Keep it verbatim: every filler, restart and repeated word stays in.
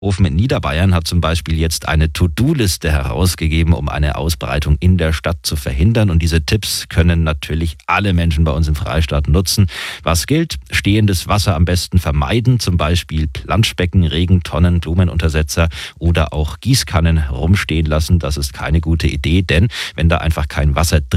Ofen in Niederbayern hat zum Beispiel jetzt eine To-Do-Liste herausgegeben, um eine Ausbreitung in der Stadt zu verhindern. Und diese Tipps können natürlich alle Menschen bei uns im Freistaat nutzen. Was gilt? Stehendes Wasser am besten vermeiden, zum Beispiel Planschbecken, Regentonnen, Blumenuntersetzer oder auch Gießkannen rumstehen lassen. Das ist keine gute Idee, denn wenn da einfach kein Wasser drin